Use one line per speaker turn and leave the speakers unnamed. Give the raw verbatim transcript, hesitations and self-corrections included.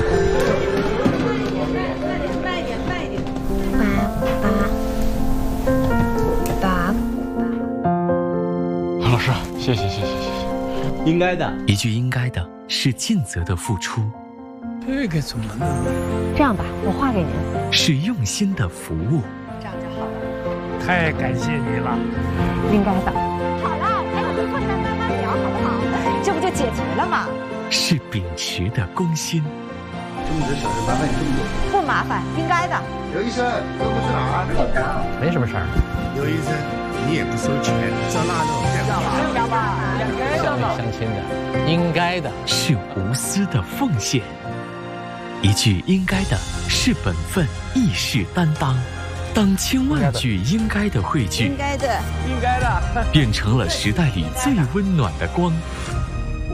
慢一点，慢一点。
爸爸，
老师，谢谢谢谢谢谢，
应该的。
一句应该的是尽责的付出，
这个怎么弄？
这样吧，我画给您。
是用心的服务。
这样就好了。
太感谢你了。
应该的。
好了，还有个困难慢慢聊，好不好？这不就解决了吗？
是秉持的公心。
这么多小事麻烦你这么多。
不麻烦，应该的。
刘医生，都不是哪儿？
没什么事儿。
刘医生，你也不收钱，这那的，
要吧，乡里乡亲的，应该的。
是无私的奉献。一句应该的是本分，亦是担当。当千万句应该的汇聚，
应该的，
应该的，
变成了时代里最温暖的光。